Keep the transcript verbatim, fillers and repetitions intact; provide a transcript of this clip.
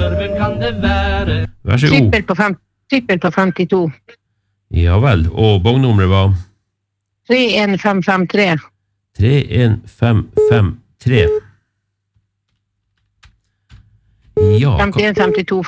Hvem kan det være? Vær så god. Trippel på, fem, trippel på femtito. Ja vel, og bongnummeret var? tre en fem fem tre. tre en fem fem tre. Ja, femtien femtito